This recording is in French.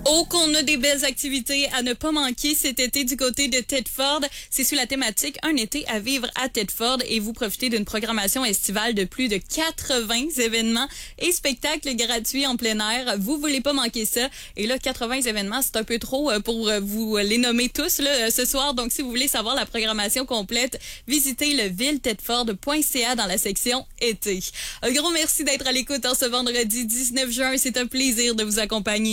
Oh, qu'on a des belles activités à ne pas manquer cet été du côté de Thetford. C'est sous la thématique Un été à vivre à Thetford et vous profitez d'une programmation estivale de plus de 80 événements et spectacles gratuits en plein air. Vous voulez pas manquer ça. Et là, 80 événements, c'est un peu trop pour vous les nommer tous là, ce soir. Donc, si vous voulez savoir la programmation complète, visitez le villethetford.ca dans la section été. Un gros merci d'être à l'écoute en ce vendredi 19 juin. C'est un plaisir de vous accompagner.